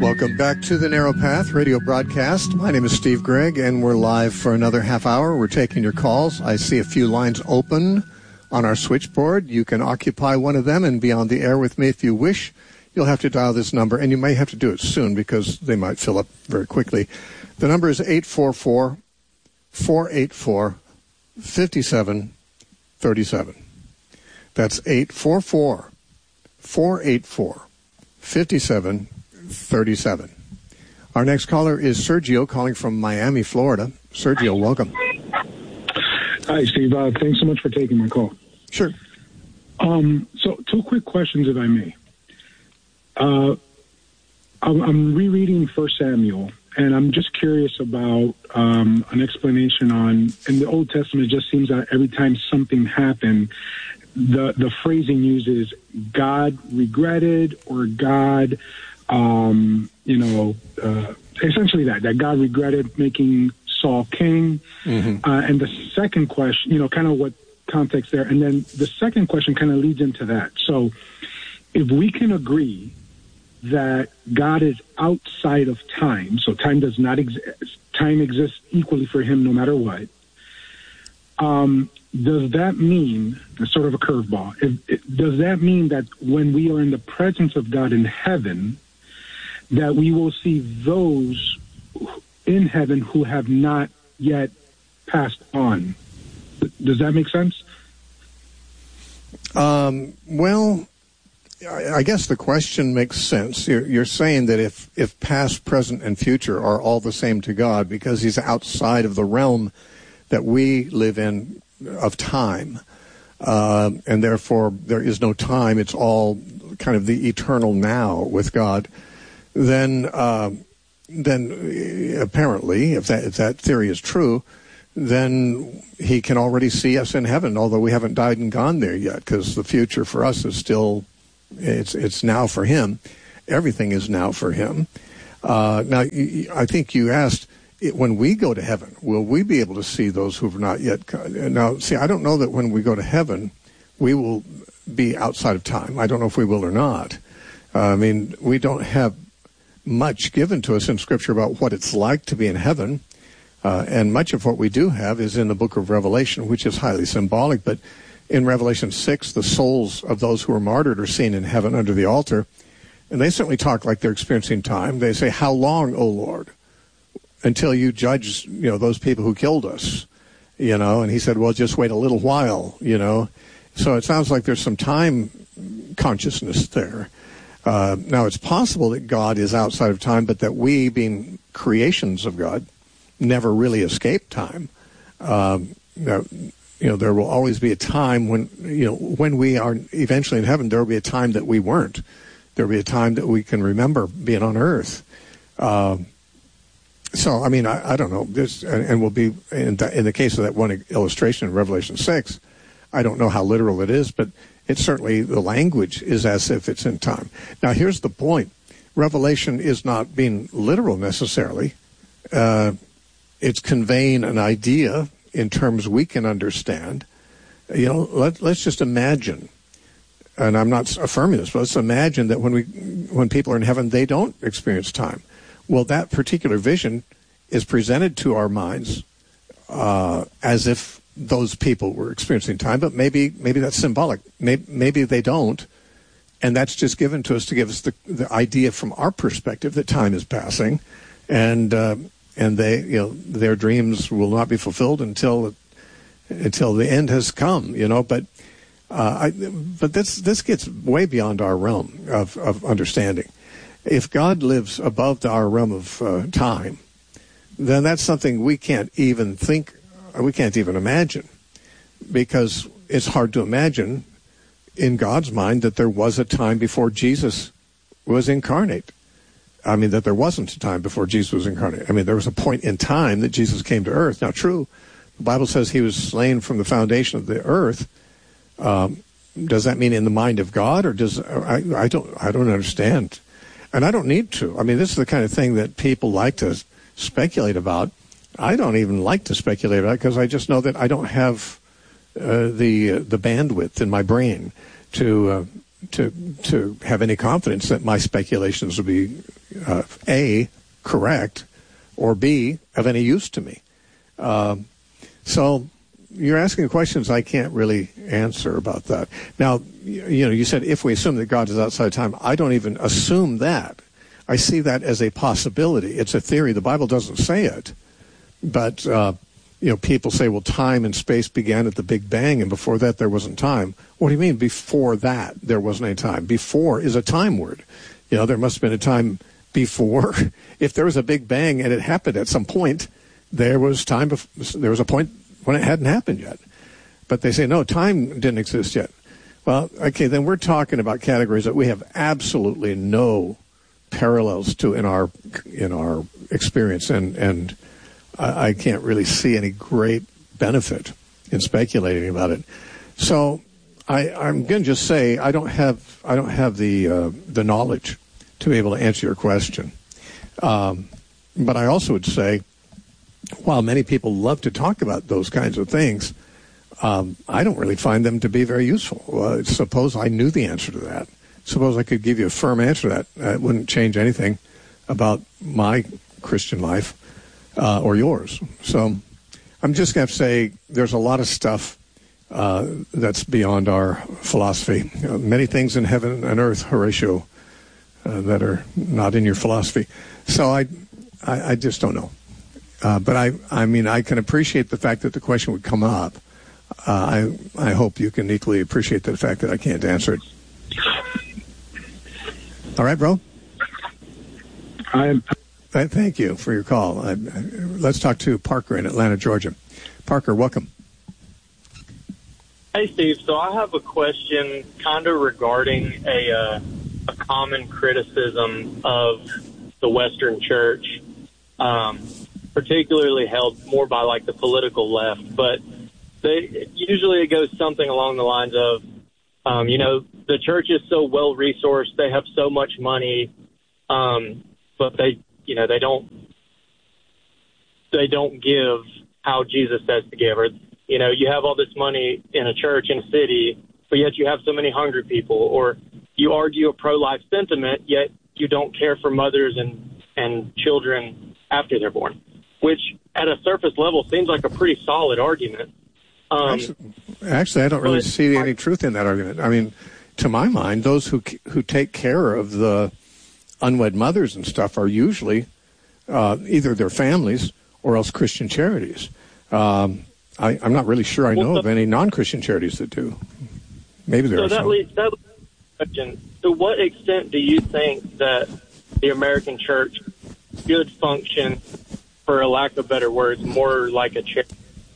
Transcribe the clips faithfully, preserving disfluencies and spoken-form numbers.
Welcome back to the Narrow Path radio broadcast. My name is Steve Gregg, and we're live for another half hour. We're taking your calls. I see a few lines open on our switchboard. You can occupy one of them and be on the air with me if you wish. You'll have to dial this number, and you may have to do it soon because they might fill up very quickly. The number is eight four four, four eight four, five seven three seven. That's eight four four, four eight four, five seven three seven. Our next caller is Sergio, calling from Miami, Florida. Sergio, welcome. Hi, Steve. Uh, thanks so much for taking my call. Sure. Um, so, two quick questions, if I may. Uh, I'm, I'm rereading First Samuel, and I'm just curious about um, an explanation on, in the Old Testament, it just seems that every time something happened, the, the phrasing uses God regretted or God, um, you know, uh, essentially that, that God regretted making Saul king. Mm-hmm. Uh, and the second question, you know, kind of what context there. And then the second question kind of leads into that. So if we can agree that God is outside of time, so time does not exist, time exists equally for him no matter what, um, does that mean, it's sort of a curveball, if, it, does that mean that when we are in the presence of God in heaven, that we will see those in heaven who have not yet passed on? Does that make sense? Um, well, I guess the question makes sense. You're, you're saying that if, if past, present, and future are all the same to God because he's outside of the realm that we live in of time, uh, and therefore there is no time, it's all kind of the eternal now with God, then uh, then apparently, if that, if that theory is true, then he can already see us in heaven, although we haven't died and gone there yet, because the future for us is still, it's it's now for him. Everything is now for him. Uh, now, I think you asked, when we go to heaven, will we be able to see those who have not yet come? Now, see, I don't know that when we go to heaven, we will be outside of time. I don't know if we will or not. Uh, I mean, we don't have much given to us in Scripture about what it's like to be in heaven. Uh, and much of what we do have is in the book of Revelation, which is highly symbolic. But in Revelation six, the souls of those who are martyred are seen in heaven under the altar. And they certainly talk like they're experiencing time. They say, "How long, O Lord, until you judge, you know, those people who killed us?" You know, and he said, "Well, just wait a little while," you know. So it sounds like there's some time consciousness there. Uh, now, it's possible that God is outside of time, but that we, being creations of God, never really escape time. Um, you know, there will always be a time when, you know, when we are eventually in heaven, there will be a time that we weren't. There will be a time that we can remember being on earth. Uh, so, I mean, I, I don't know. This, and, and we'll be, in the, in the case of that one illustration in Revelation six, I don't know how literal it is, but it's certainly, the language is as if it's in time. Now, here's the point. Revelation is not being literal necessarily. Uh, it's conveying an idea in terms we can understand. You know, let, let's just imagine, and I'm not affirming this, but let's imagine that when we, when people are in heaven, they don't experience time. Well, that particular vision is presented to our minds uh, as if those people were experiencing time, but maybe maybe that's symbolic. Maybe, maybe they don't, and that's just given to us to give us the, the idea from our perspective that time is passing, and uh, and they, you know, their dreams will not be fulfilled until until the end has come. You know, but uh, I, but this this gets way beyond our realm of of understanding. If God lives above our realm of uh, time, then that's something we can't even think. We can't even imagine, because it's hard to imagine in God's mind that there was a time before Jesus was incarnate. I mean, that there wasn't a time before Jesus was incarnate. I mean, there was a point in time that Jesus came to earth. Now, true, the Bible says he was slain from the foundation of the earth. Um, does that mean in the mind of God, or does I, I don't I don't understand, and I don't need to. I mean, this is the kind of thing that people like to speculate about. I don't even like to speculate about it because I just know that I don't have uh, the uh, the bandwidth in my brain to uh, to to have any confidence that my speculations will be uh, A, correct, or B, of any use to me. Um, so you're asking questions I can't really answer about that. Now, you know, you said if we assume that God is outside time, I don't even assume that. I see that as a possibility. It's a theory. The Bible doesn't say it. But, uh, you know, people say, well, time and space began at the Big Bang, and before that there wasn't time. What do you mean before that there wasn't any time? Before is a time word. You know, there must have been a time before. If there was a Big Bang and it happened at some point, there was time. Bef- there was a point when it hadn't happened yet. But they say, no, time didn't exist yet. Well, okay, then we're talking about categories that we have absolutely no parallels to in our in our experience, and and I, I can't really see any great benefit in speculating about it. So I, I'm going to just say I don't have I don't have the uh, the knowledge to be able to answer your question. Um, but I also would say, while many people love to talk about those kinds of things, um, I don't really find them to be very useful. Uh, suppose I knew the answer to that. Suppose I could give you a firm answer to that. Uh, it wouldn't change anything about my Christian life uh, or yours. So I'm just going to say there's a lot of stuff uh, that's beyond our philosophy. Uh, many things in heaven and earth, Horatio, uh, that are not in your philosophy. So I, I, I just don't know. Uh, but I, I mean, I can appreciate the fact that the question would come up. Uh, I, I hope you can equally appreciate the fact that I can't answer it. All right, bro. I'm. Thank you for your call. I, I, let's talk to Parker in Atlanta, Georgia. Parker, welcome. Hey, Steve. So I have a question kind of regarding a, uh, a common criticism of the Western Church, um, particularly held more by like the political left. But they usually it goes something along the lines of, um, you know, the church is so well resourced, they have so much money, um, but they, you know, they don't, they don't give how Jesus says to give. Or, you know, you have all this money in a church in a city, but yet you have so many hungry people. Or you argue a pro-life sentiment, yet you don't care for mothers and, and children after they're born, which at a surface level seems like a pretty solid argument. Um, actually, actually, I don't really see any truth in that argument. I mean, to my mind, those who who take care of the unwed mothers and stuff are usually uh, either their families or else Christian charities. Um, I, I'm not really sure I know well, so, of any non-Christian charities that do. Maybe there so are that some. Leads, that leads to the question. To what extent do you think that the American church should function, for a lack of better words, more like a charity?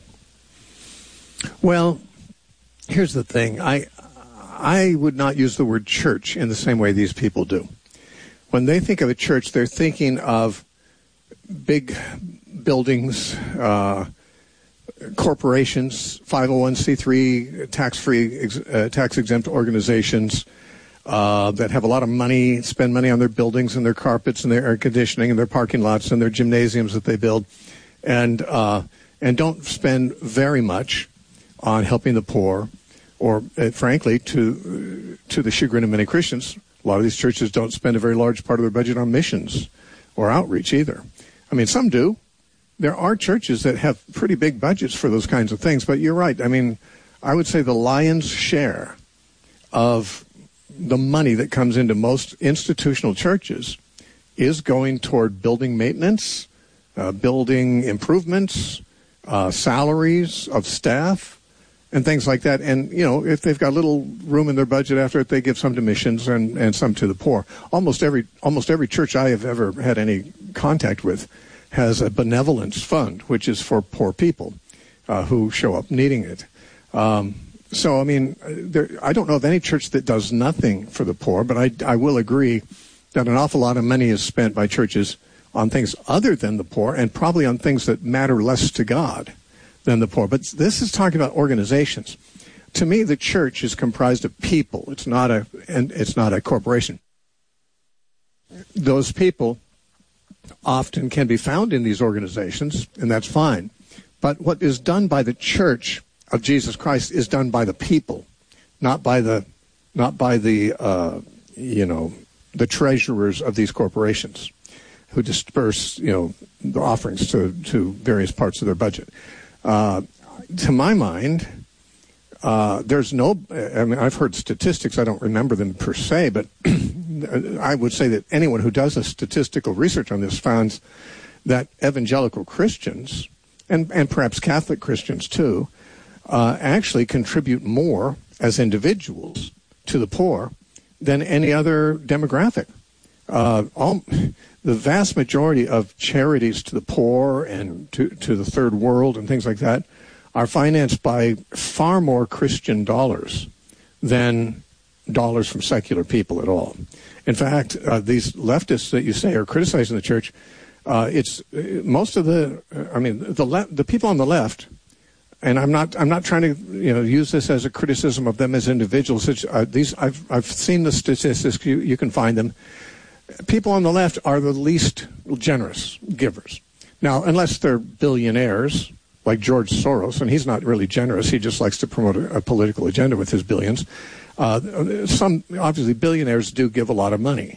Well, here's the thing. I I would not use the word church in the same way these people do. When they think of a church, they're thinking of big buildings, uh, corporations, five oh one c three, tax-free, uh, tax-exempt organizations uh, that have a lot of money, spend money on their buildings and their carpets and their air conditioning and their parking lots and their gymnasiums that they build, and uh, and don't spend very much on helping the poor, or uh, frankly, to uh, to the chagrin of many Christians, a lot of these churches don't spend a very large part of their budget on missions or outreach either. I mean, some do. There are churches that have pretty big budgets for those kinds of things, but you're right. I mean, I would say the lion's share of the money that comes into most institutional churches is going toward building maintenance, uh, building improvements, uh, salaries of staff, and things like that. And, you know, if they've got little room in their budget after it, they give some to missions and, and some to the poor. Almost every almost every church I have ever had any contact with has a benevolence fund, which is for poor people uh, who show up needing it. Um, so, I mean, there, I don't know of any church that does nothing for the poor, but I, I will agree that an awful lot of money is spent by churches on things other than the poor, and probably on things that matter less to God than the poor. But this is talking about organizations. To me, the church is comprised of people. It's not a, and it's not a corporation. Those people often can be found in these organizations, and that's fine. But what is done by the church of Jesus Christ is done by the people, not by the, not by the, uh, you know, the treasurers of these corporations who disperse, you know, the offerings to, to various parts of their budget. Uh, to my mind, uh, there's no, I mean, I've heard statistics, I don't remember them per se, but I would say that anyone who does a statistical research on this finds that evangelical Christians, and, and perhaps Catholic Christians too, uh, actually contribute more as individuals to the poor than any other demographic. Uh, all, the vast majority of charities to the poor and to, to the third world and things like that are financed by far more Christian dollars than dollars from secular people at all. In fact, uh, these leftists that you say are criticizing the church, uh, it's most of the, I mean, the le- the people on the left, and I'm not I'm not trying to you know use this as a criticism of them as individuals. It's, uh, these I've I've seen the statistics. You, you can find them. People on the left are the least generous givers. Now, unless they're billionaires like George Soros, and he's not really generous. He just likes to promote a, a political agenda with his billions. Uh, some, obviously, billionaires do give a lot of money,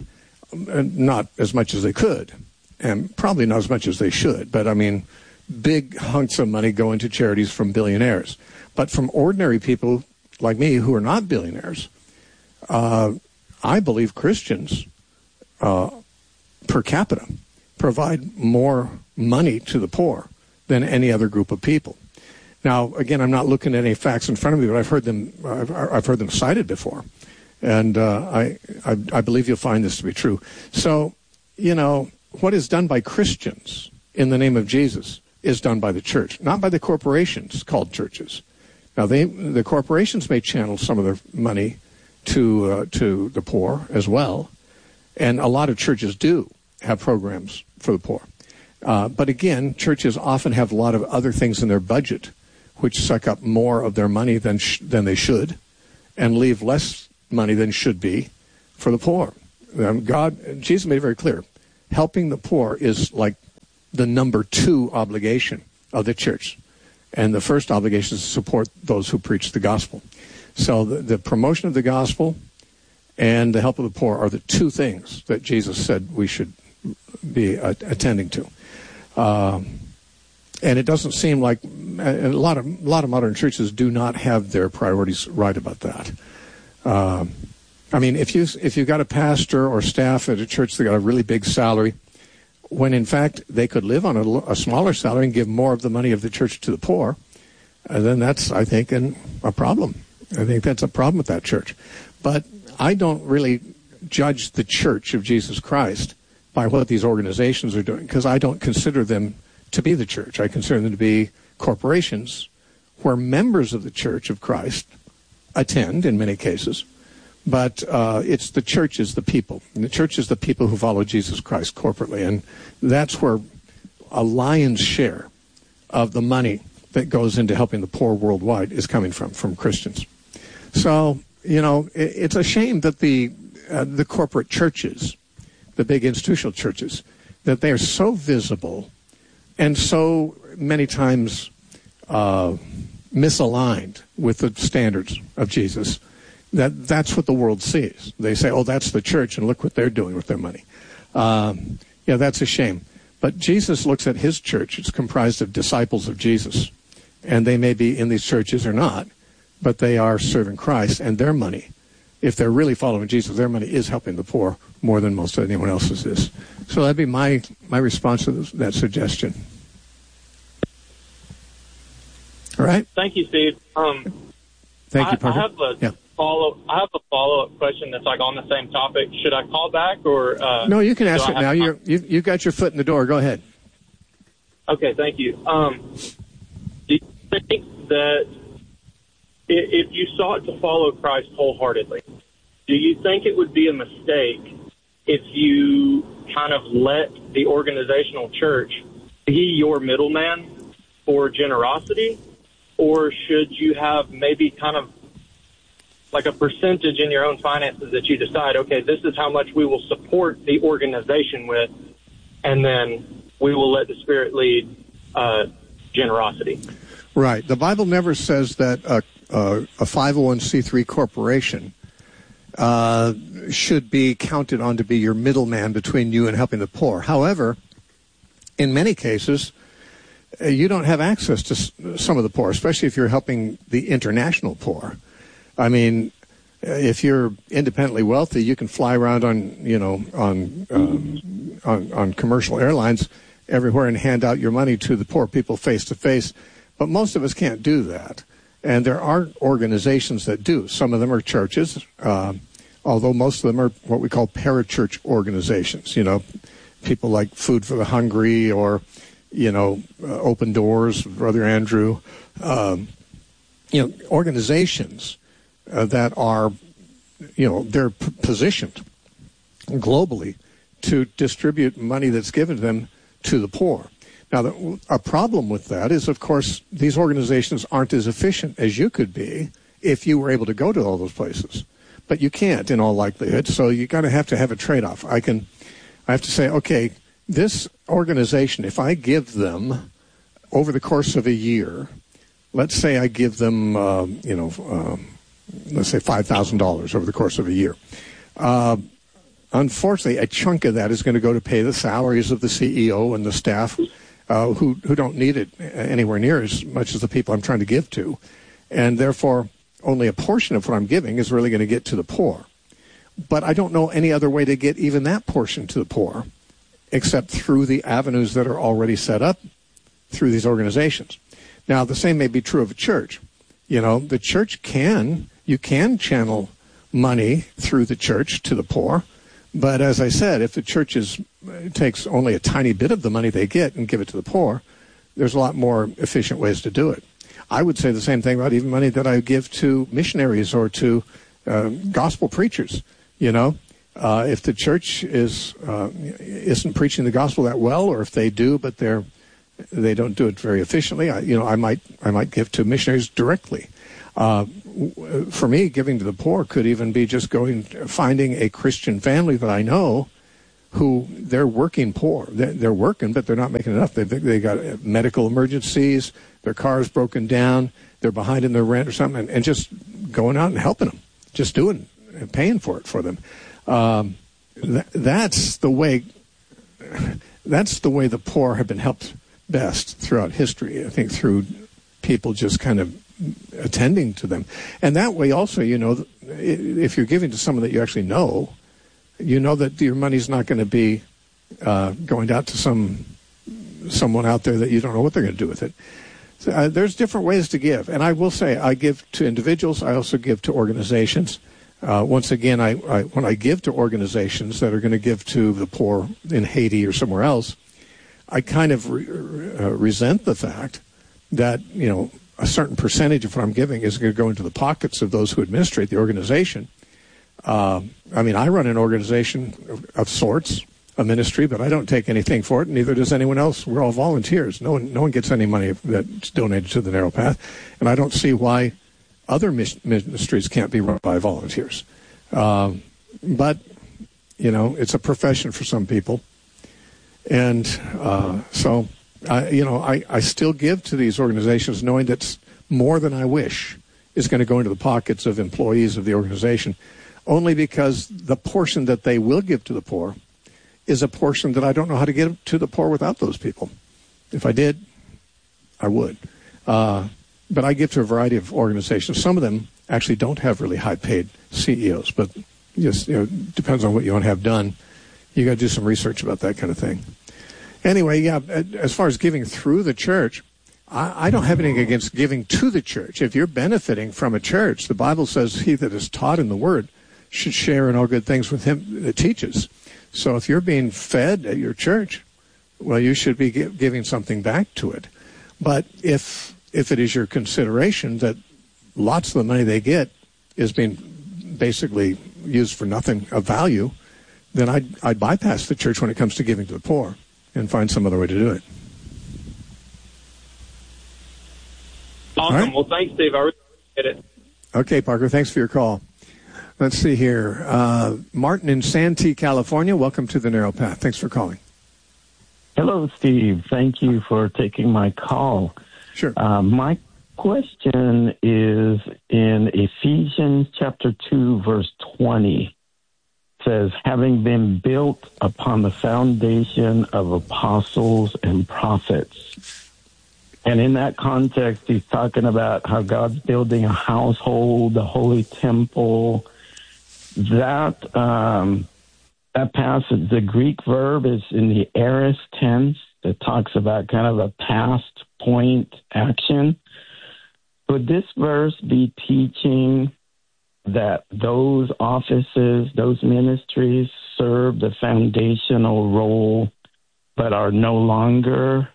not as much as they could, and probably not as much as they should. But, I mean, big hunks of money go into charities from billionaires. But from ordinary people like me who are not billionaires, uh, I believe Christians uh, per capita provide more money to the poor than any other group of people. Now, again, I'm not looking at any facts in front of me, but I've heard them. I've, I've heard them cited before, and uh, I, I I believe you'll find this to be true. So, you know, what is done by Christians in the name of Jesus is done by the church, not by the corporations called churches. Now, they the corporations may channel some of their money to uh, to the poor as well, and a lot of churches do have programs for the poor. Uh, but again, churches often have a lot of other things in their budget which suck up more of their money than sh- than they should, and leave less money than should be for the poor. Um, God, Jesus made it very clear. Helping the poor is like the number two obligation of the church. And the first obligation is to support those who preach the gospel. So the, the promotion of the gospel and the help of the poor are the two things that Jesus said we should be uh, attending to. Um, and it doesn't seem like a lot of a lot of modern churches do not have their priorities right about that. Um, I mean, if you if you've got a pastor or staff at a church that got a really big salary, when in fact they could live on a, a smaller salary and give more of the money of the church to the poor, uh, then that's, I think, an, a problem. I think that's a problem with that church. But I don't really judge the Church of Jesus Christ by what these organizations are doing, because I don't consider them to be the church. I consider them to be corporations where members of the Church of Christ attend in many cases, but uh, it's the church is the people. And the church is the people who follow Jesus Christ corporately, and that's where a lion's share of the money that goes into helping the poor worldwide is coming from, from Christians. So, you know, it, it's a shame that the uh, the corporate churches, the big institutional churches, that they are so visible and so many times uh, misaligned with the standards of Jesus, that that's what the world sees. They say, oh, that's the church, and look what they're doing with their money. Um, yeah, that's a shame. But Jesus looks at his church. It's comprised of disciples of Jesus, and they may be in these churches or not, but they are serving Christ, and their money, if they're really following Jesus, their money is helping the poor more than most anyone else's is. So that'd be my, my response to this, that suggestion. All right? Thank you, Steve. Um, Thank you, I, Parker. I have a yeah. follow. I have a follow-up question that's like on the same topic. Should I call back or? Uh, no, you can ask it now. You're, you've, you've got your foot in the door. Go ahead. Okay, thank you. Um, do you think that if you sought to follow Christ wholeheartedly, do you think it would be a mistake if you kind of let the organizational church be your middleman for generosity? Or should you have maybe kind of like a percentage in your own finances that you decide, okay, this is how much we will support the organization with, and then we will let the Spirit lead uh, generosity? Right. The Bible never says that a, a, a five oh one c three corporation uh, should be counted on to be your middleman between you and helping the poor. However, in many cases, uh, you don't have access to s- some of the poor, especially if you're helping the international poor. I mean, if you're independently wealthy, you can fly around on, you know, on, um, on on commercial airlines everywhere and hand out your money to the poor people face to face. But most of us can't do that. And there are organizations that do. Some of them are churches, uh, although most of them are what we call parachurch organizations. You know, people like Food for the Hungry or, you know, uh, Open Doors, Brother Andrew. Um, you know, organizations Uh, that are, you know, they're p- positioned globally to distribute money that's given to them to the poor. Now, the, a problem with that is, of course, these organizations aren't as efficient as you could be if you were able to go to all those places. But you can't, in all likelihood, so you got to have to have a trade-off. I can, I have to say, okay, this organization, if I give them over the course of a year, let's say I give them, uh, you know, um, let's say five thousand dollars over the course of a year. Uh, unfortunately, a chunk of that is going to go to pay the salaries of the C E O and the staff uh, who, who don't need it anywhere near as much as the people I'm trying to give to. And therefore, only a portion of what I'm giving is really going to get to the poor. But I don't know any other way to get even that portion to the poor except through the avenues that are already set up through these organizations. Now, the same may be true of a church. You know, the church can, you can channel money through the church to the poor. But as I said, if the church is, takes only a tiny bit of the money they get and give it to the poor, there's a lot more efficient ways to do it. I would say the same thing about even money that I give to missionaries or to uh, gospel preachers. You know, uh, if the church is uh, isn't preaching the gospel that well, or if they do, but they're they don't do it very efficiently, I, you know, I might I might give to missionaries directly. Uh, for me, giving to the poor could even be just going, finding a Christian family that I know who they're working poor. They're, they're working, but they're not making enough. They've they got medical emergencies, their car's broken down, they're behind in their rent or something, and, and just going out and helping them, just doing, paying for it for them. Um, th- that's the way. That's the way the poor have been helped best throughout history, I think, through people just kind of attending to them. And that way also, you know, if you're giving to someone that you actually know, you know that your money's not going to be uh, going out to some someone out there that you don't know what they're going to do with it. So, uh, there's different ways to give. And I will say I give to individuals. I also give to organizations. Uh, once again, I, I when I give to organizations that are going to give to the poor in Haiti or somewhere else, I kind of re- uh, resent the fact that, you know, a certain percentage of what I'm giving is going to go into the pockets of those who administrate the organization. Uh, I mean, I run an organization of, of sorts, a ministry, but I don't take anything for it, neither does anyone else. We're all volunteers. No one, no one gets any money that's donated to the Narrow Path, and I don't see why other ministries can't be run by volunteers. Uh, but, you know, it's a profession for some people. And uh, so, I, you know, I, I still give to these organizations knowing that more than I wish is going to go into the pockets of employees of the organization, only because the portion that they will give to the poor is a portion that I don't know how to give to the poor without those people. If I did, I would. Uh, but I give to a variety of organizations. Some of them actually don't have really high-paid C E Os, but just, you know, depends on what you want to have done. You got to do some research about that kind of thing. Anyway, yeah, as far as giving through the church, I, I don't have anything against giving to the church. If you're benefiting from a church, the Bible says he that is taught in the word should share in all good things with him that teaches. So if you're being fed at your church, well, you should be gi- giving something back to it. But if if it is your consideration that lots of the money they get is being basically used for nothing of value, then I'd, I'd bypass the church when it comes to giving to the poor and find some other way to do it. Awesome. Right? Well, thanks, Steve. I really appreciate it. Okay, Parker, thanks for your call. Let's see here. Uh, Martin in Santee, California, welcome to the Narrow Path. Thanks for calling. Hello, Steve. Thank you for taking my call. Sure. Uh, my question is in Ephesians chapter two, verse twenty. It says, having been built upon the foundation of apostles and prophets. And in that context, he's talking about how God's building a household, the holy temple. That um, that passage, the Greek verb is in the aorist tense. It talks about kind of a past point action. Would this verse be teaching that those offices, those ministries serve the foundational role, but are no longer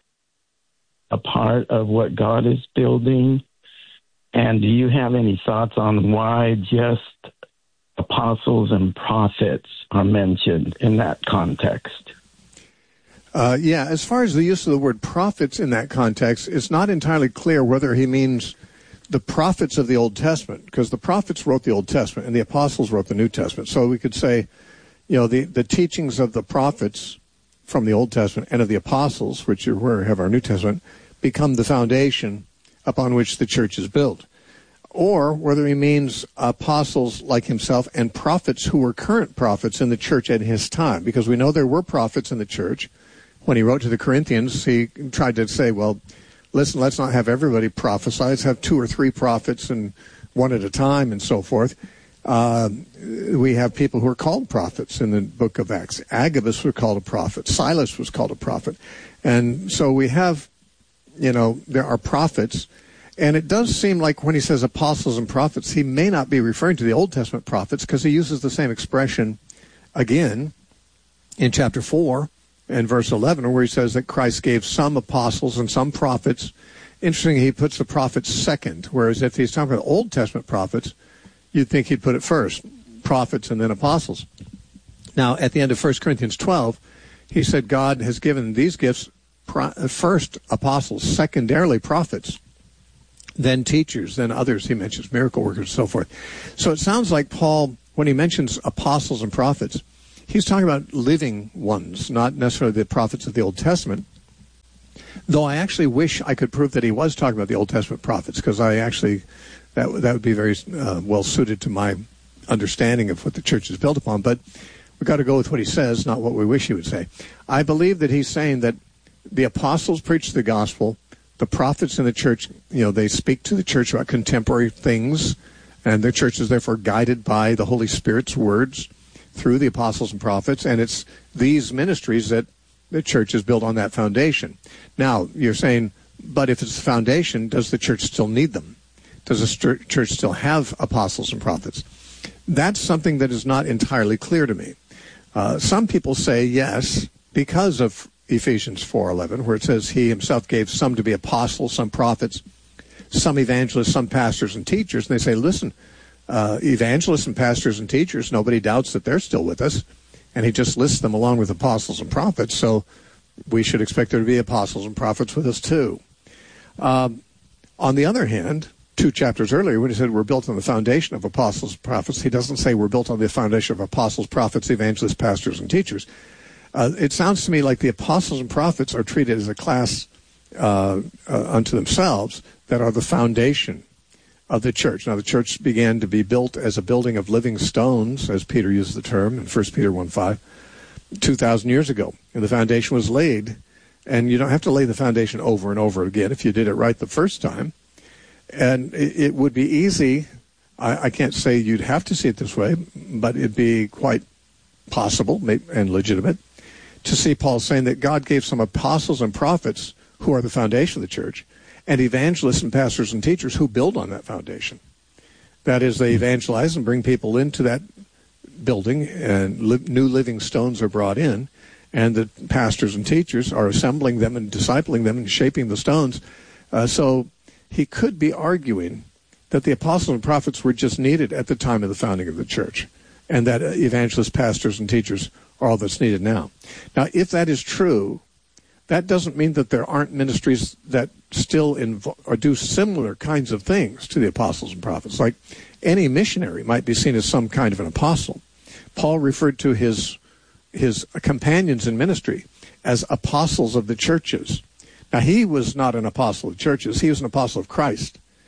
a part of what God is building? And do you have any thoughts on why just apostles and prophets are mentioned in that context? Uh, yeah, as far as the use of the word prophets in that context, it's not entirely clear whether he means the prophets of the Old Testament, because the prophets wrote the Old Testament and the apostles wrote the New Testament. So we could say, you know, the, the teachings of the prophets from the Old Testament and of the apostles, which are where we have our New Testament, become the foundation upon which the church is built. Or whether he means apostles like himself and prophets who were current prophets in the church at his time, because we know there were prophets in the church. When he wrote to the Corinthians, he tried to say, well, listen, let's not have everybody prophesy. Let's have two or three prophets and one at a time and so forth. Uh, we have people who are called prophets in the book of Acts. Agabus was called a prophet. Silas was called a prophet. And so we have, you know, there are prophets. And it does seem like when he says apostles and prophets, he may not be referring to the Old Testament prophets, because he uses the same expression again in chapter four and verse eleven, where he says that Christ gave some apostles and some prophets. Interesting, he puts the prophets second, whereas if he's talking about Old Testament prophets, you'd think he'd put it first, prophets and then apostles. Now, at the end of First Corinthians twelve, he said God has given these gifts first apostles, secondarily prophets, then teachers, then others. He mentions miracle workers and so forth. So it sounds like Paul, when he mentions apostles and prophets, he's talking about living ones, not necessarily the prophets of the Old Testament. Though I actually wish I could prove that he was talking about the Old Testament prophets, because I actually, that, that would be very uh, well suited to my understanding of what the church is built upon. But we've got to go with what he says, not what we wish he would say. I believe that he's saying that the apostles preach the gospel. The prophets in the church, you know, they speak to the church about contemporary things, and the church is therefore guided by the Holy Spirit's words through the apostles and prophets, and it's these ministries that the church is built on that foundation. Now, you're saying, but if it's the foundation, does the church still need them? Does the st- church still have apostles and prophets? That's something that is not entirely clear to me. Uh, some people say yes, because of Ephesians four eleven, where it says he himself gave some to be apostles, some prophets, some evangelists, some pastors and teachers. And they say, listen, uh, evangelists and pastors and teachers, nobody doubts that they're still with us. And he just lists them along with apostles and prophets. So we should expect there to be apostles and prophets with us too. Um, on the other hand, two chapters earlier, when he said we're built on the foundation of apostles and prophets, he doesn't say we're built on the foundation of apostles, prophets, evangelists, pastors, and teachers. Uh, it sounds to me like the apostles and prophets are treated as a class uh, uh, unto themselves that are the foundation of the church. Now, the church began to be built as a building of living stones, as Peter used the term in First Peter one five, two thousand years ago. And the foundation was laid, and you don't have to lay the foundation over and over again if you did it right the first time. And it, it would be easy. I, I can't say you'd have to see it this way, but it'd be quite possible and legitimate to see Paul saying that God gave some apostles and prophets who are the foundation of the church, and evangelists and pastors and teachers who build on that foundation. That is, they evangelize and bring people into that building, and li- new living stones are brought in, and the pastors and teachers are assembling them and discipling them and shaping the stones. Uh, so he could be arguing that the apostles and prophets were just needed at the time of the founding of the church, and that evangelists, pastors, and teachers are all that's needed now. Now, if that is true, that doesn't mean that there aren't ministries that still invo- or do similar kinds of things to the apostles and prophets. Like any missionary might be seen as some kind of an apostle. Paul referred to his his companions in ministry as apostles of the churches. Now, he was not an apostle of churches. He was an apostle of Christ.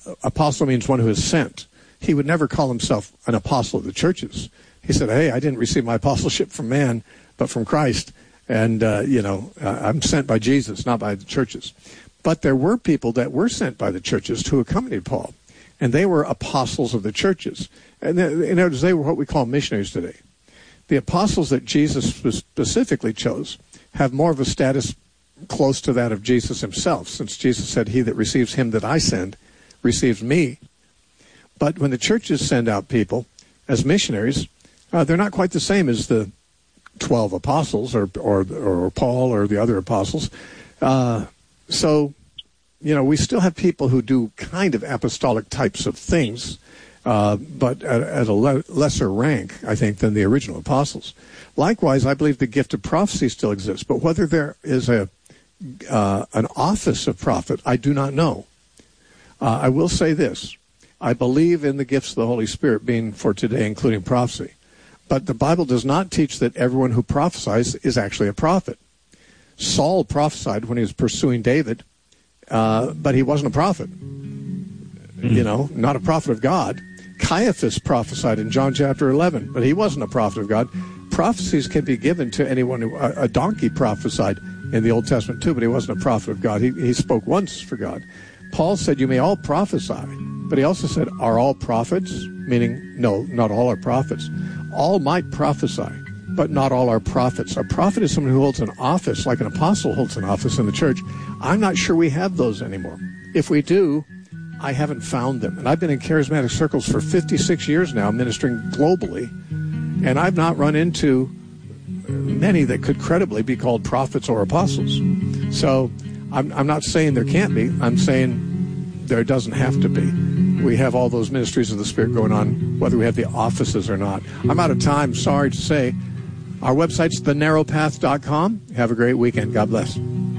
apostle means one who is sent. He would never call himself an apostle of the churches. He said, hey, I didn't receive my apostleship from man, but from Christ. And, uh, you know, uh, I'm sent by Jesus, not by the churches. But there were people that were sent by the churches who accompanied Paul. And they were apostles of the churches. And in other words, they were what we call missionaries today. The apostles that Jesus specifically chose have more of a status close to that of Jesus himself, since Jesus said, he that receives him that I send receives me. But when the churches send out people as missionaries, uh, they're not quite the same as the twelve apostles or or, or Paul or the other apostles. Uh, so, you know, we still have people who do kind of apostolic types of things, uh, but at, at a le- lesser rank, I think, than the original apostles. Likewise, I believe the gift of prophecy still exists, but whether there is a uh, an office of prophet, I do not know. Uh, I will say this. I believe in the gifts of the Holy Spirit being for today, including prophecy. But the Bible does not teach that everyone who prophesies is actually a prophet. Saul prophesied when he was pursuing David, uh, but he wasn't a prophet. You know, not a prophet of God. Caiaphas prophesied in John chapter eleven, but he wasn't a prophet of God. Prophecies can be given to anyone who, a, a donkey prophesied in the Old Testament too, but he wasn't a prophet of God. He, he spoke once for God. Paul said, you may all prophesy, but he also said, are all prophets? Meaning, no, not all are prophets. All might prophesy, but not all are prophets. A prophet is someone who holds an office, like an apostle holds an office in the church. I'm not sure we have those anymore. If we do, I haven't found them. And I've been in charismatic circles for fifty-six years now, ministering globally, and I've not run into many that could credibly be called prophets or apostles. So I'm, I'm not saying there can't be. I'm saying there doesn't have to be. We have all those ministries of the Spirit going on, whether we have the offices or not. I'm out of time, sorry to say. Our website's the narrow path dot com. Have a great weekend. God bless.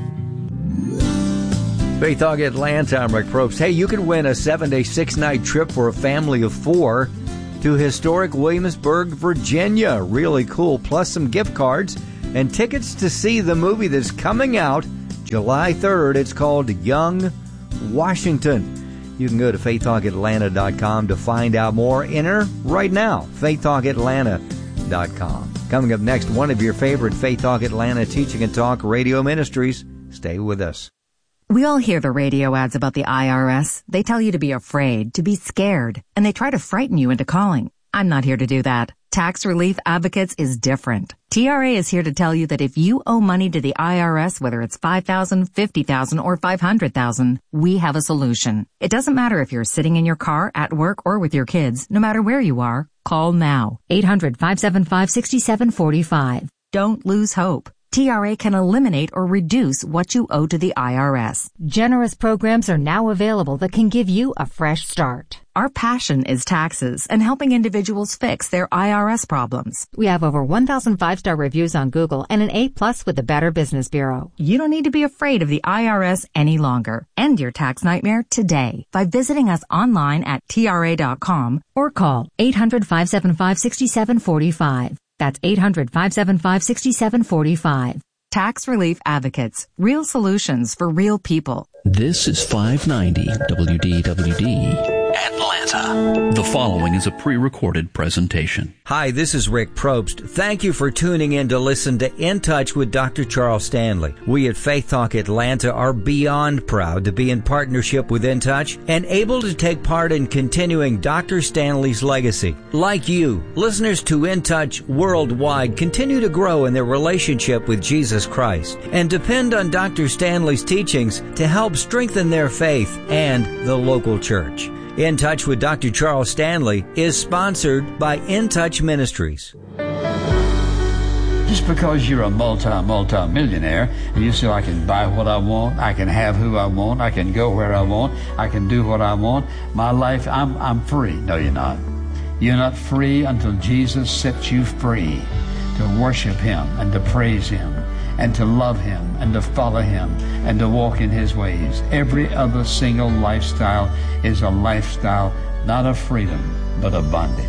Faith Talk Atlanta, I'm Rick Probst. Hey, you can win a seven-day, six-night trip for a family of four to historic Williamsburg, Virginia. Really cool. Plus some gift cards and tickets to see the movie that's coming out July third. It's called Young Washington. You can go to faith talk atlanta dot com to find out more. Enter right now, faith talk atlanta dot com. Coming up next, one of your favorite Faith Talk Atlanta teaching and talk radio ministries. Stay with us. We all hear the radio ads about the I R S. They tell you to be afraid, to be scared, and they try to frighten you into calling. I'm not here to do that. Tax Relief Advocates is different. T R A is here to tell you that if you owe money to the I R S, whether it's five thousand dollars, fifty thousand dollars, or five hundred thousand dollars, we have a solution. It doesn't matter if you're sitting in your car, at work, or with your kids. No matter where you are, call now. eight hundred, five seven five, six seven four five. Don't lose hope. T R A can eliminate or reduce what you owe to the I R S. Generous programs are now available that can give you a fresh start. Our passion is taxes and helping individuals fix their I R S problems. We have over one thousand five-star reviews on Google and an A plus with the Better Business Bureau. You don't need to be afraid of the I R S any longer. End your tax nightmare today by visiting us online at T R A dot com or call eight hundred, five seven five, six seven four five. That's eight hundred, five seven five, six seven four five. Tax Relief Advocates. Real solutions for real people. This is five ninety W D W D. Atlanta. The following is a pre-recorded presentation. Hi, this is Rick Probst. Thank you for tuning in to listen to In Touch with Doctor Charles Stanley. We at Faith Talk Atlanta are beyond proud to be in partnership with In Touch and able to take part in continuing Doctor Stanley's legacy. Like you, listeners to In Touch worldwide continue to grow in their relationship with Jesus Christ and depend on Doctor Stanley's teachings to help strengthen their faith and the local church. In Touch with Doctor Charles Stanley is sponsored by In Touch Ministries. Just because you're a multi, multi-millionaire and you say, I can buy what I want, I can have who I want, I can go where I want, I can do what I want, my life, I'm, I'm free. No, you're not. You're not free until Jesus sets you free to worship Him and to praise Him and to love Him and to follow Him and to walk in His ways. Every other single lifestyle is a lifestyle not of freedom, but of bondage.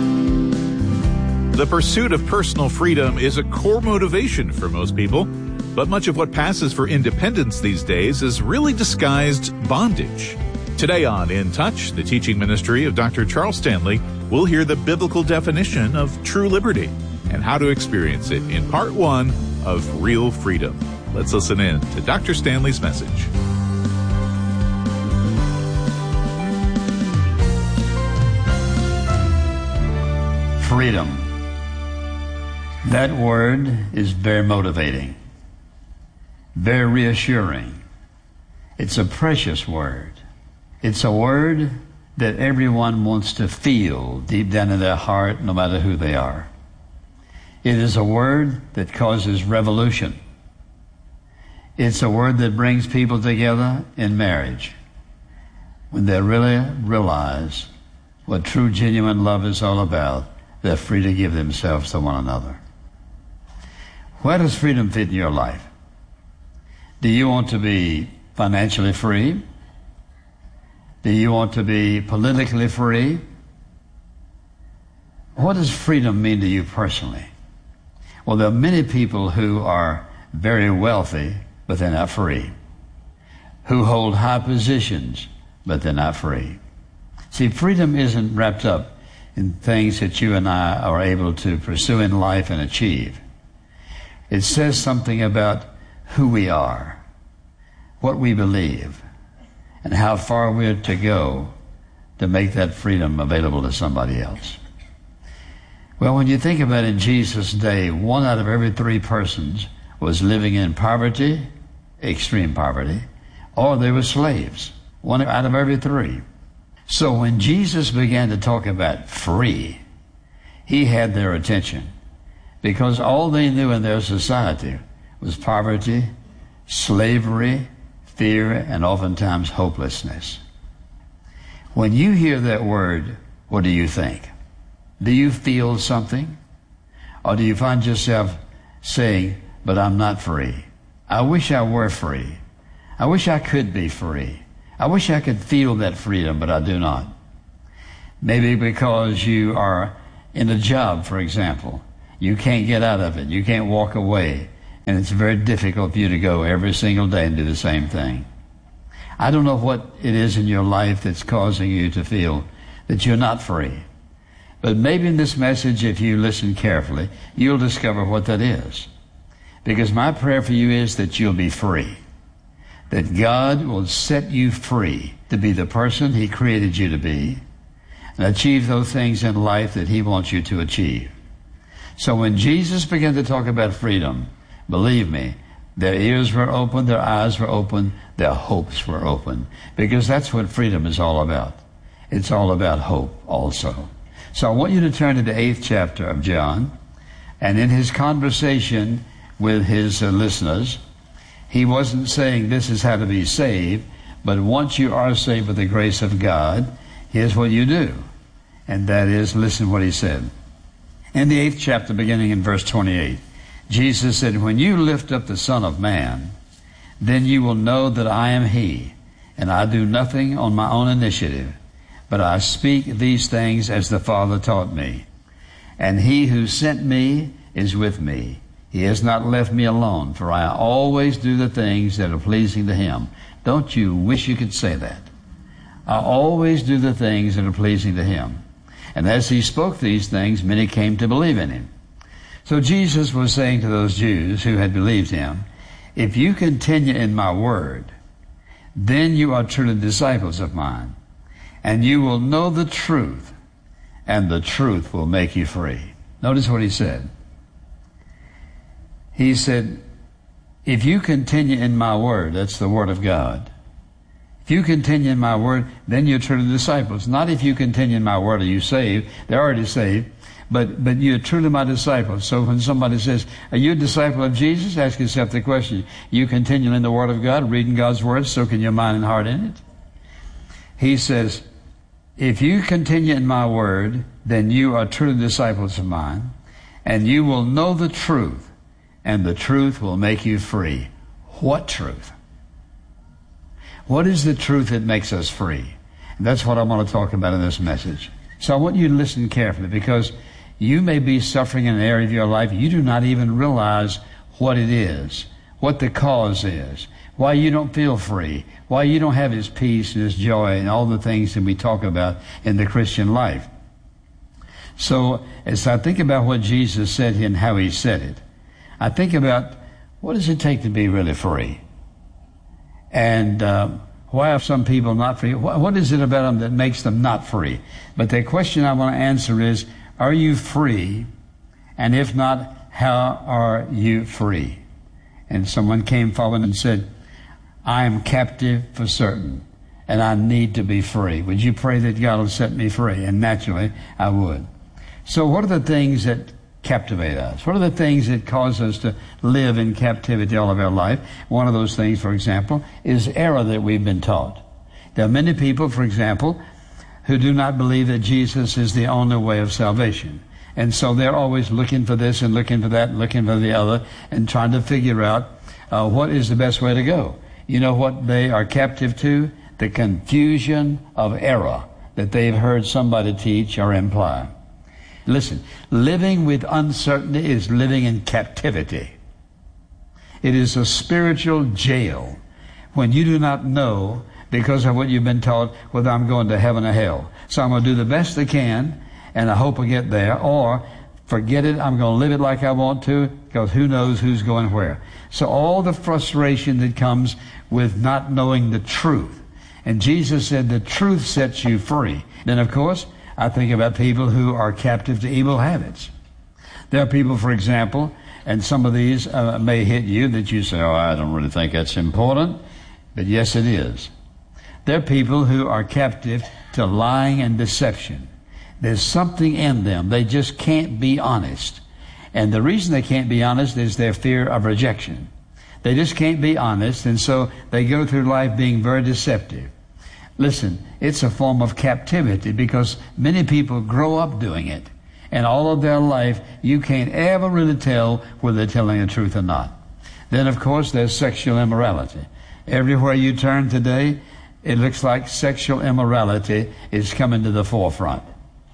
The pursuit of personal freedom is a core motivation for most people. But much of what passes for independence these days is really disguised bondage. Today on In Touch, the teaching ministry of Doctor Charles Stanley, we'll hear the biblical definition of true liberty and how to experience it in part one of Real Freedom. Let's listen in to Doctor Stanley's message. Freedom. That word is very motivating, very reassuring. It's a precious word. It's a word that everyone wants to feel deep down in their heart, no matter who they are. It is a word that causes revolution. It's a word that brings people together in marriage when they really realize what true, genuine love is all about. They're free to give themselves to one another. Where does freedom fit in your life? Do you want to be financially free? Do you want to be politically free? What does freedom mean to you personally? Well, there are many people who are very wealthy, but they're not free. Who hold high positions, but they're not free. See, freedom isn't wrapped up in things that you and I are able to pursue in life and achieve. It says something about who we are, what we believe, and how far we're to go to make that freedom available to somebody else. Well, when you think about it, in Jesus' day, one out of every three persons was living in poverty, extreme poverty, or they were slaves. One out of every three. So when Jesus began to talk about free, he had their attention, because all they knew in their society was poverty, slavery, fear, and oftentimes hopelessness. When you hear that word, what do you think? Do you feel something? Or do you find yourself saying, but I'm not free? I wish I were free. I wish I could be free. I wish I could feel that freedom, but I do not. Maybe because you are in a job, for example. You can't get out of it. You can't walk away. And it's very difficult for you to go every single day and do the same thing. I don't know what it is in your life that's causing you to feel that you're not free. But maybe in this message, if you listen carefully, you'll discover what that is. Because my prayer for you is that you'll be free. That God will set you free to be the person he created you to be and achieve those things in life that he wants you to achieve. So when Jesus began to talk about freedom, believe me, their ears were open, their eyes were open, their hopes were open. Because that's what freedom is all about. It's all about hope also. So I want you to turn to the eighth chapter of John. And in his conversation with his uh, listeners, he wasn't saying this is how to be saved, but once you are saved by the grace of God, here's what you do. And that is, listen what he said. In the eighth chapter, beginning in verse twenty-eight, Jesus said, when you lift up the Son of Man, then you will know that I am he, and I do nothing on my own initiative, but I speak these things as the Father taught me. And he who sent me is with me. He has not left me alone, for I always do the things that are pleasing to him. Don't you wish you could say that? I always do the things that are pleasing to him. And as he spoke these things, many came to believe in him. So Jesus was saying to those Jews who had believed him, if you continue in my word, then you are truly disciples of mine, and you will know the truth, and the truth will make you free. Notice what he said. He said, if you continue in my word, that's the word of God. If you continue in my word, then you're truly disciples. Not if you continue in my word are you saved. They're already saved. But but you're truly my disciples. So when somebody says, are you a disciple of Jesus? Ask yourself the question. You continue in the word of God, reading God's word, soaking your mind and heart in it? He says, if you continue in my word, then you are truly disciples of mine, and you will know the truth, and the truth will make you free. What truth? What is the truth that makes us free? And that's what I want to talk about in this message. So I want you to listen carefully, because you may be suffering in an area of your life you do not even realize what it is, what the cause is, why you don't feel free, why you don't have his peace and his joy and all the things that we talk about in the Christian life. So as I think about what Jesus said and how he said it, I think about what does it take to be really free? And uh, why are some people not free? What, what is it about them that makes them not free? But the question I want to answer is, are you free? And if not, how are you free? And someone came forward and said, I am captive for certain, and I need to be free. Would you pray that God will set me free? And naturally, I would. So what are the things that captivate us? What are the things that cause us to live in captivity all of our life? One of those things, for example, is error that we've been taught. There are many people, for example, who do not believe that Jesus is the only way of salvation. And so they're always looking for this and looking for that and looking for the other and trying to figure out uh, what is the best way to go. You know what they are captive to? The confusion of error that they've heard somebody teach or imply. Listen, living with uncertainty is living in captivity. It is a spiritual jail when you do not know, because of what you've been taught, whether I'm going to heaven or hell. So I'm going to do the best I can, and I hope I get there, or forget it, I'm going to live it like I want to, because who knows who's going where. So all the frustration that comes with not knowing the truth. And Jesus said the truth sets you free. Then, of course, I think about people who are captive to evil habits. There are people, for example, and some of these uh, may hit you that you say, oh, I don't really think that's important. But yes, it is. There are people who are captive to lying and deception. There's something in them. They just can't be honest. And the reason they can't be honest is their fear of rejection. They just can't be honest, and so they go through life being very deceptive. Listen, it's a form of captivity because many people grow up doing it. And all of their life, you can't ever really tell whether they're telling the truth or not. Then, of course, there's sexual immorality. Everywhere you turn today, it looks like sexual immorality is coming to the forefront.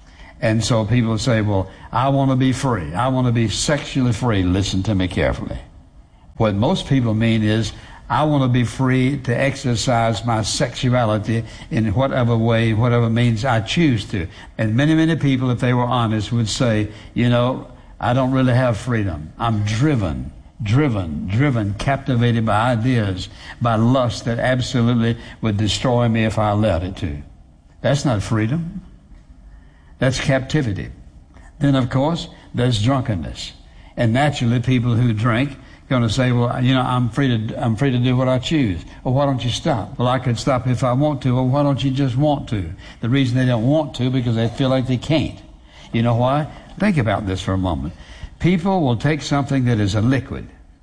And so people say, well, I want to be free. I want to be sexually free. Listen to me carefully. What most people mean is, I want to be free to exercise my sexuality in whatever way, whatever means I choose to. And many, many people, if they were honest, would say, you know, I don't really have freedom. I'm driven, driven, driven, captivated by ideas, by lust that absolutely would destroy me if I allowed it to. That's not freedom. That's captivity. Then, of course, there's drunkenness. And naturally, people who drink going to say, well, you know, I'm free to I'm free to do what I choose. Well, why don't you stop? Well, I could stop if I want to. Well, why don't you just want to? The reason they don't want to, because they feel like they can't. You know why? Think about this for a moment. People will take something that is a liquid,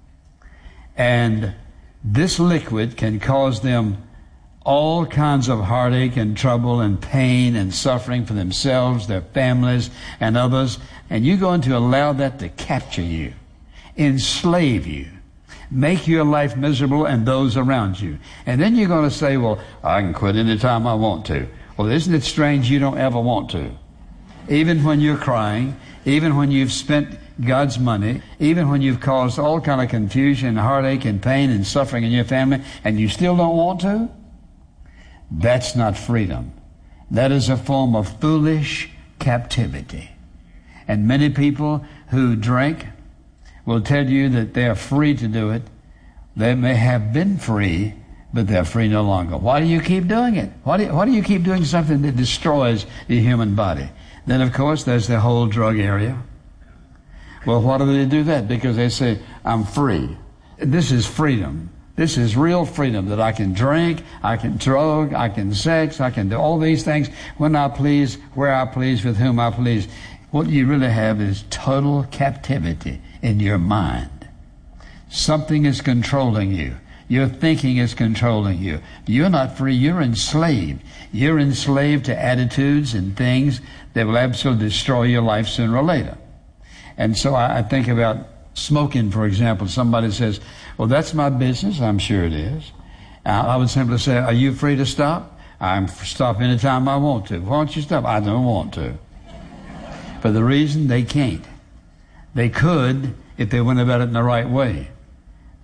and this liquid can cause them all kinds of heartache and trouble and pain and suffering for themselves, their families, and others, and you're going to allow that to capture you, enslave you, make your life miserable and those around you. And then you're going to say, well, I can quit anytime I want to. Well, isn't it strange you don't ever want to? Even when you're crying, even when you've spent God's money, even when you've caused all kind of confusion and heartache and pain and suffering in your family, and you still don't want to? That's not freedom. That is a form of foolish captivity. And many people who drink will tell you that they are free to do it. They may have been free, but they're free no longer. Why do you keep doing it? Why do you, why do you keep doing something that destroys the human body? Then, of course, there's the whole drug area. Well, why do they do that? Because they say, I'm free. This is freedom. This is real freedom, that I can drink, I can drug, I can sex, I can do all these things when I please, where I please, with whom I please. What you really have is total captivity in your mind. Something is controlling you. Your thinking is controlling you. You're not free, you're enslaved. You're enslaved to attitudes and things that will absolutely destroy your life sooner or later. And so I, I think about smoking, for example. Somebody says, well, that's my business. I'm sure it is. I would simply say, are you free to stop? I'm stop anytime I want to. Why don't you stop? I don't want to. For the reason they can't. They could if they went about it in the right way.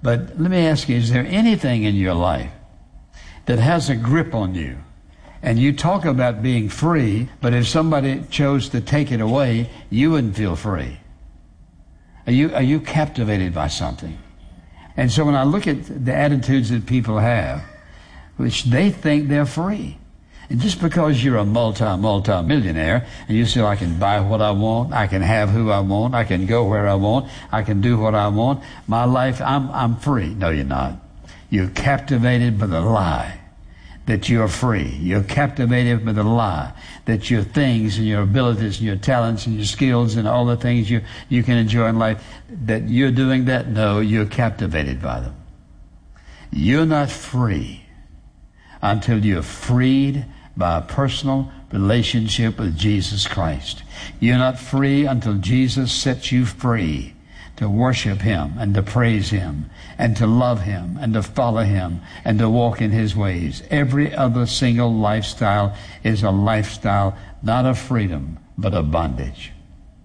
But let me ask you, is there anything in your life that has a grip on you? And you talk about being free, but if somebody chose to take it away, you wouldn't feel free. Are you, are you captivated by something? And so when I look at the attitudes that people have, which they think they're free. And just because you're a multi, multi-millionaire, and you say, I can buy what I want, I can have who I want, I can go where I want, I can do what I want, my life, I'm, I'm free. No, you're not. You're captivated by the lie that you're free. You're captivated by the lie that your things and your abilities and your talents and your skills and all the things you, you can enjoy in life, that you're doing that. No, you're captivated by them. You're not free until you're freed by a personal relationship with Jesus Christ. You're not free until Jesus sets you free to worship Him and to praise Him and to love Him and to follow Him and to walk in His ways. Every other single lifestyle is a lifestyle not of freedom but of bondage.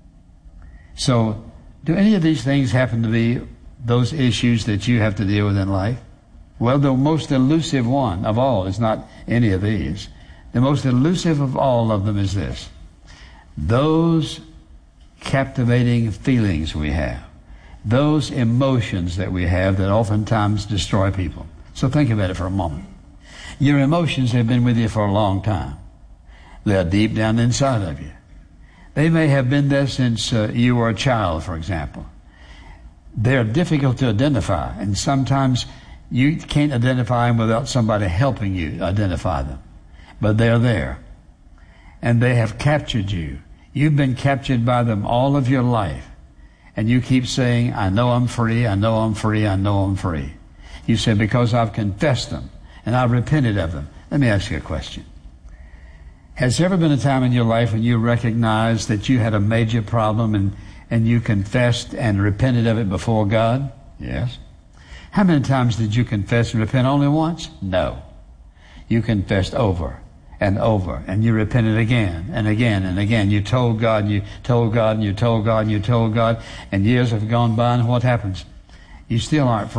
So, do any of these things happen to be those issues that you have to deal with in life? Well, the most elusive one of all is not any of these. The most elusive of all of them is this: those captivating feelings we have, those emotions that we have that oftentimes destroy people. So think about it for a moment. Your emotions have been with you for a long time. They're deep down inside of you. They may have been there since uh, you were a child, for example. They're difficult to identify, and sometimes you can't identify them without somebody helping you identify them. But they're there. And they have captured you. You've been captured by them all of your life. And you keep saying, I know I'm free, I know I'm free, I know I'm free. You say, because I've confessed them and I've repented of them. Let me ask you a question. Has there ever been a time in your life when you recognized that you had a major problem and, and you confessed and repented of it before God? Yes. How many times did you confess and repent? Only once? No. You confessed over and over, and you repented again and again and again. You told God, and you told God, and you told God, and you told God, and years have gone by, and what happens? You still aren't free.